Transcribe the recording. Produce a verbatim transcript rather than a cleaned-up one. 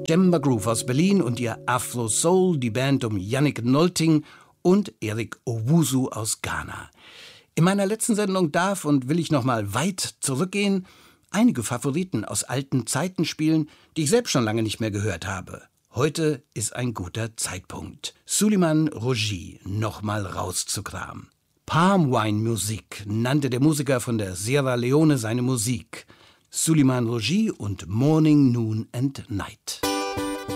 Jemba Groove aus Berlin und ihr Afro Soul, die Band um Yannick Nolting und Eric Owusu aus Ghana. In meiner letzten Sendung darf und will ich noch mal weit zurückgehen, einige Favoriten aus alten Zeiten spielen, die ich selbst schon lange nicht mehr gehört habe. Heute ist ein guter Zeitpunkt, Suleiman Roji noch mal rauszukramen. Palm Wine Musik nannte der Musiker von der Sierra Leone seine Musik. Suleiman Roji und Morning, Noon and Night.